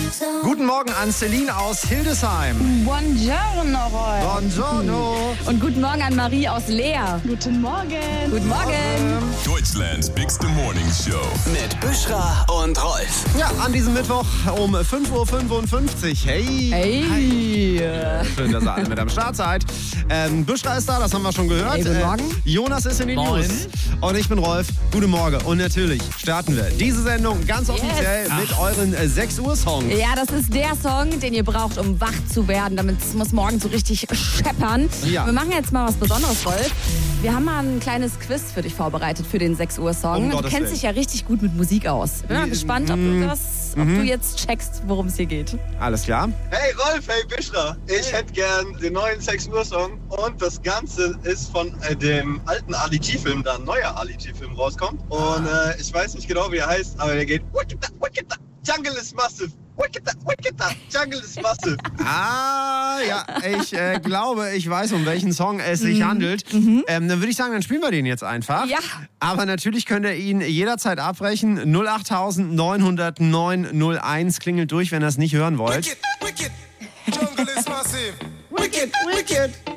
Guten Morgen an Celine aus Hildesheim. Buongiorno, Roy. Buongiorno. Und guten Morgen an Marie aus Leer. Guten Morgen. Guten Morgen. Deutschlands Bigste Morning Show. Mit Büschra und Rolf. Ja, an diesem Mittwoch um 5.55 Uhr. Hey. Hey. Schön, dass ihr alle mit am Start seid. Büschra ist da, das haben wir schon gehört. Hey, guten Morgen. Jonas ist in den News. Und ich bin Rolf. Guten Morgen. Und natürlich starten wir diese Sendung ganz offiziell mit euren 6 Uhr Songs. Ja, das ist der Song, den ihr braucht, um wach zu werden, damit es muss morgen so richtig scheppern. Ja. Wir machen jetzt mal was Besonderes, Rolf. Wir haben mal ein kleines Quiz für dich vorbereitet für den 6 Uhr Song. Um Du Gottes kennst Willen. dich ja richtig gut mit Musik aus. Bin mal gespannt, ob du jetzt checkst, worum es hier geht. Alles klar? Hey Rolf, hey Büschra. Ich hätte gern den neuen 6 Uhr Song und das Ganze ist von dem alten Ali G-Film, da ein neuer Ali G-Film rauskommt. Und ich weiß nicht genau, wie er heißt, aber der geht Wicked, Jungle is massive. Wicked, Jungle is massive. Ah, ja, ich glaube, ich weiß, um welchen Song es sich handelt. Dann würde ich sagen, dann spielen wir den jetzt einfach. Ja. Aber natürlich könnt ihr ihn jederzeit abbrechen. 08909 01 klingelt durch, wenn ihr es nicht hören wollt. Wicked, Jungle is massive. Wicked.